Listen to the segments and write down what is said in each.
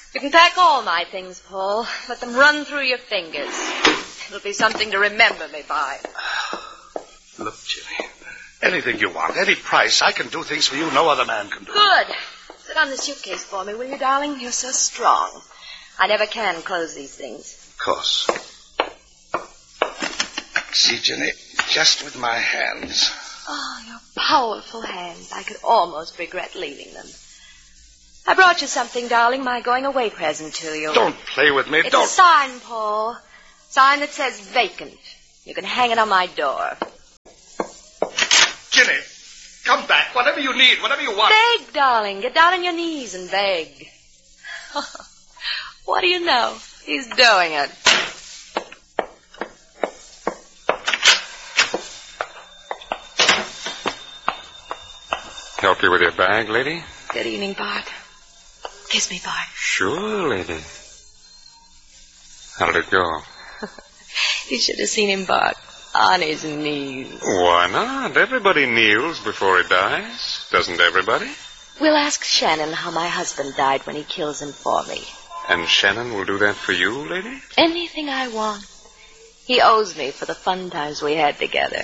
You can pack all my things, Paul. Let them run through your fingers. It'll be something to remember me by. Look, Ginny, anything you want, any price. I can do things for you no other man can do. Good. Sit on the suitcase for me, will you, darling? You're so strong. I never can close these things. Of course. See, Ginny, just with my hands. Oh, your powerful hands. I could almost regret leaving them. I brought you something, darling, my going-away present to you. Don't play with me, It's a sign, Paul. Sign that says vacant. You can hang it on my door. Ginny, come back. Whatever you need, whatever you want. Beg, darling. Get down on your knees and beg. What do you know? He's doing it. Help you with your bag, lady? Good evening, Bart. Kiss me, Bart. Sure, lady. How did it go? You should have seen him, Bart. On his knees. Why not? Everybody kneels before he dies. Doesn't everybody? We'll ask Shannon how my husband died when he kills him for me. And Shannon will do that for you, lady? Anything I want. He owes me for the fun times we had together.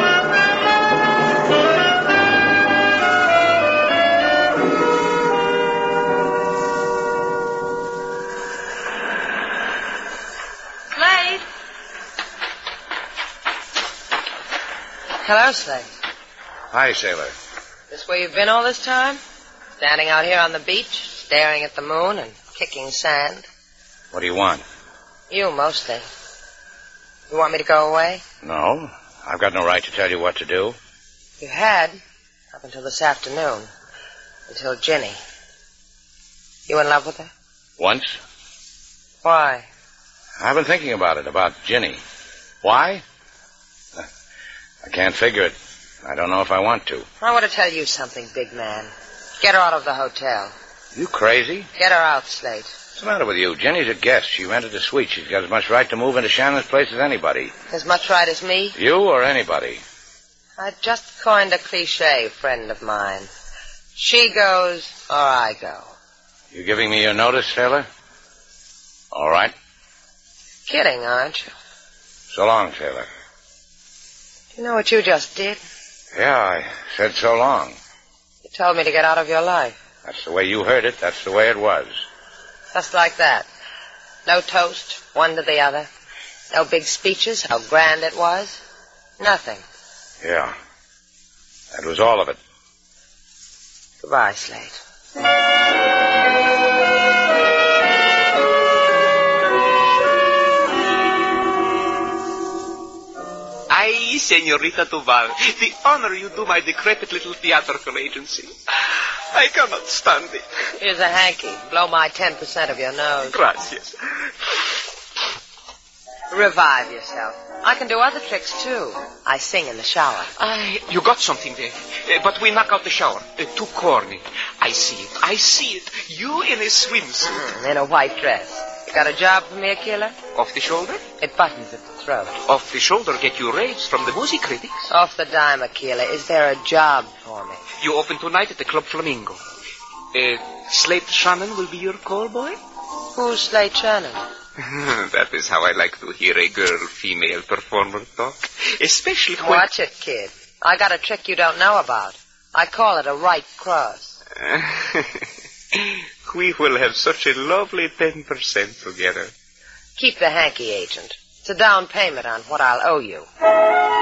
Hello, Slade. Hi, sailor. This where you've been all this time? Standing out here on the beach, staring at the moon and kicking sand? What do you want? You, mostly. You want me to go away? No. I've got no right to tell you what to do. You had, up until this afternoon. Until Ginny. You in love with her? Once. Why? I've been thinking about it, about Ginny. Why? I can't figure it. I don't know if I want to. I want to tell you something, big man. Get her out of the hotel. You crazy? Get her out, Slate. What's the matter with you? Jenny's a guest. She rented a suite. She's got as much right to move into Shannon's place as anybody. As much right as me? You or anybody? I just coined a cliche, friend of mine. She goes, or I go. You giving me your notice, sailor? All right. Kidding, aren't you? So long, sailor. You know what you just did? Yeah, I said so long. You told me to get out of your life. That's the way you heard it. That's the way it was. Just like that. No toast, one to the other. No big speeches, how grand it was. Nothing. Yeah. That was all of it. Goodbye, Slate. Ay, Senorita Duval, the honor you do my decrepit little theatrical agency. I cannot stand it. Here's a hanky. Blow my 10% of your nose. Gracias. Revive yourself. I can do other tricks, too. I sing in the shower. You got something there. But we knock out the shower. Too corny. I see it. I see it. You in a swimsuit. In a white dress. You got a job for me, Aquila? Off the shoulder? It buttons at the throat. Off the shoulder get you raves from the music critics. Off the dime, Aquila. Is there a job for me? You open tonight at the Club Flamingo. Slate Shannon will be your call boy? Who's Slate Shannon? That is how I like to hear a girl-female performer talk. Especially when... Watch it, kid. I got a trick you don't know about. I call it a right cross. We will have such a lovely 10% together. Keep the hanky, agent. It's a down payment on what I'll owe you.